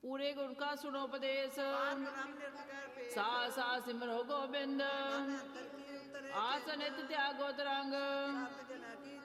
ਪੂਰੇ ਗੁਰ ਕਾ ਸੁਣੋ ਉਪਦੇਸ਼। ਸਾ ਸਾ ਸਿਮਰੋ ਗੋਬਿੰਦ। ਆਸ ਨਿਤ ਤਿਆਗੋ ਤਰੰਗ।